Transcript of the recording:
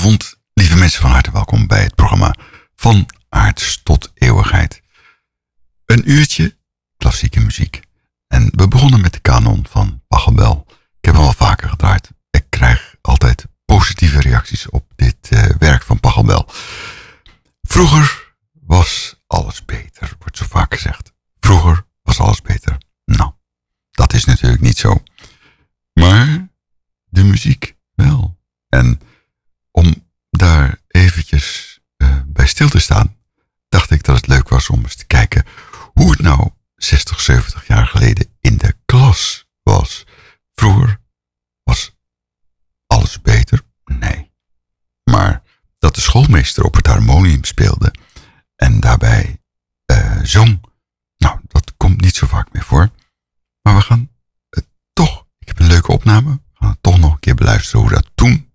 Goedenavond, lieve mensen, van harte welkom bij het programma Van Aards tot Eeuwigheid. Een uurtje klassieke muziek. En we begonnen met de kanon van Pachelbel. Ik heb hem al vaker gedraaid. Ik krijg altijd positieve reacties op dit werk van Pachelbel. Vroeger was alles beter, wordt zo vaak gezegd. Vroeger was alles beter. Nou, dat is natuurlijk niet zo. Maar de muziek wel. En om daar eventjes bij stil te staan, dacht ik dat het leuk was om eens te kijken hoe het nou 60, 70 jaar geleden in de klas was. Vroeger was alles beter? Nee. Maar dat de schoolmeester op het harmonium speelde en daarbij zong, nou, dat komt niet zo vaak meer voor. Maar we gaan toch, ik heb een leuke opname, we gaan het toch nog een keer beluisteren hoe dat toen